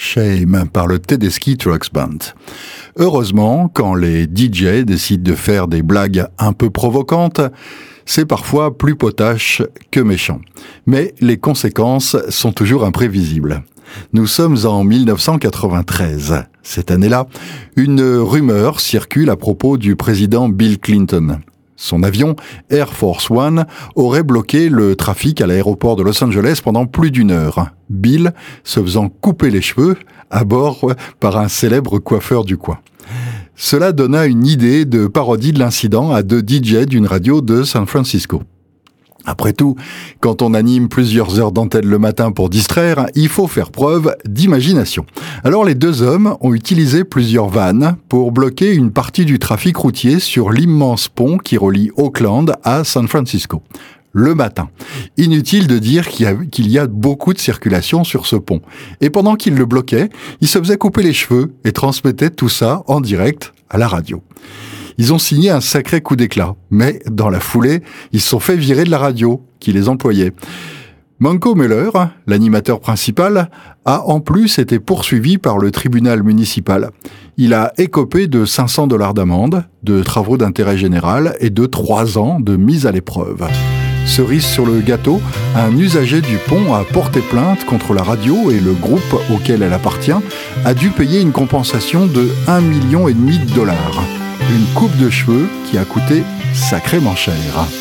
Shame par le Tedeschi Trucks Band. Heureusement, quand les DJ décident de faire des blagues un peu provocantes, c'est parfois plus potache que méchant. Mais les conséquences sont toujours imprévisibles. Nous sommes en 1993. Cette année-là, une rumeur circule à propos du président Bill Clinton. Son avion Air Force One aurait bloqué le trafic à l'aéroport de Los Angeles pendant plus d'une heure. Bill se faisant couper les cheveux à bord par un célèbre coiffeur du coin. Cela donna une idée de parodie de l'incident à deux DJ d'une radio de San Francisco. Après tout, quand on anime plusieurs heures d'antenne le matin pour distraire, il faut faire preuve d'imagination. Alors les deux hommes ont utilisé plusieurs vannes pour bloquer une partie du trafic routier sur l'immense pont qui relie Oakland à San Francisco. Le matin. Inutile de dire qu'il y a beaucoup de circulation sur ce pont. Et pendant qu'ils le bloquaient, ils se faisaient couper les cheveux et transmettaient tout ça en direct à la radio. Ils ont signé un sacré coup d'éclat, mais dans la foulée, ils se sont fait virer de la radio qui les employait. Manco Muller, l'animateur principal, a en plus été poursuivi par le tribunal municipal. Il a écopé de $500 d'amende, de travaux d'intérêt général et de 3 ans de mise à l'épreuve. Cerise sur le gâteau, un usager du pont a porté plainte contre la radio et le groupe auquel elle appartient a dû payer une compensation de $1,5 million. Une coupe de cheveux qui a coûté sacrément cher.